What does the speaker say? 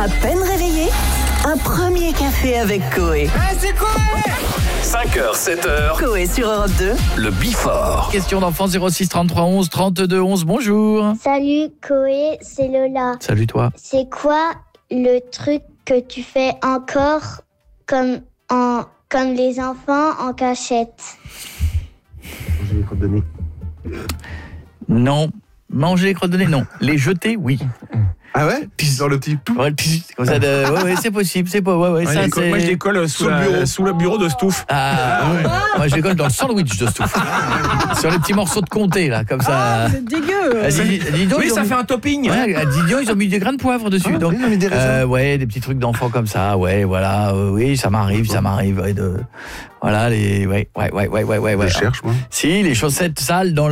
À peine réveillé, un premier café avec Coé. C'est quoi 5h, 7h, Coé sur Europe 2. le Before. Question d'enfant 06 33 11 32 11. Bonjour. Salut Koé, c'est Lola. Salut toi. C'est quoi le truc que tu fais encore comme les enfants en cachette? J'ai les crottes de nez. Non. Manger les crottes de nez, non. Les jeter, oui. Ah ouais? Dans le petit pou. Ouais, comme ça ouais, c'est possible, c'est pas ça c'est. Moi je les colle sous le bureau de Stouff. Moi je les colle dans le sandwich de Stouff. Sur les petits morceaux de comté là, comme ça. C'est dégueu. Dis donc, Oui, ça fait un topping. Ouais, dis donc, ils ont mis des grains de poivre dessus. Donc, oui, mais des raisins. ouais, des petits trucs d'enfants comme ça. Ouais, voilà. Oui, ça m'arrive. Ouais, voilà les. Ouais. Je cherche, moi. Si les chaussettes sales dans